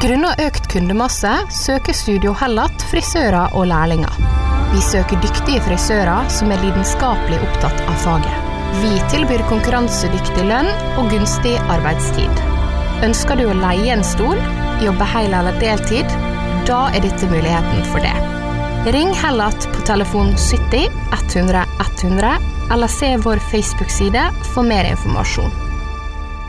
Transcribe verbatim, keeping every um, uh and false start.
Grunnet økt kundemasse søker Studio Hellat frisører og lærlinger. Vi søker dyktige frisører som er lidenskapelig opptatt av faget. Vi tilbyr konkurransedyktig lønn og gunstig arbeidstid. Ønsker du å leie en stol, jobbe hel eller deltid, da er dette muligheten for det. Ring Hellat på telefon sytti ett hundre ett hundre eller se vår Facebook-side for mer informasjon.